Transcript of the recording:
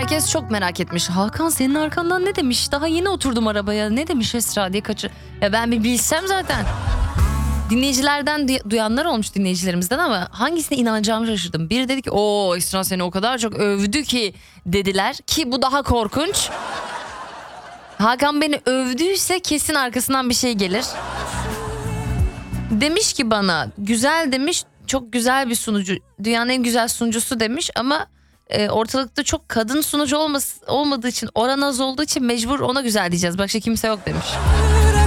Herkes çok merak etmiş. Hakan senin arkandan ne demiş? Daha yeni oturdum arabaya. Ne demiş Esra diye Ya ben bir bilsem zaten. Dinleyicilerden duyanlar olmuş, dinleyicilerimizden, ama hangisine inanacağımı şaşırdım. Biri dedi ki o Esra seni o kadar çok övdü ki dediler, ki bu daha korkunç. Hakan beni övdüyse kesin arkasından bir şey gelir. Demiş ki bana güzel demiş, çok güzel bir sunucu, dünyanın en güzel sunucusu demiş, ama ortalıkta çok kadın sunucu olmadığı için, oran az olduğu için mecbur ona güzel diyeceğiz. Başka kimse yok demiş.